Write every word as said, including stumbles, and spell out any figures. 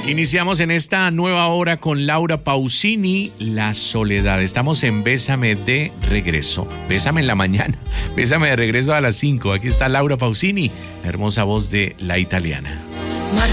Iniciamos en esta nueva hora con Laura Pausini, La Soledad. Estamos en Bésame de regreso. Bésame en la mañana. Bésame de regreso a las cinco. Aquí está Laura Pausini, la hermosa voz de La Italiana.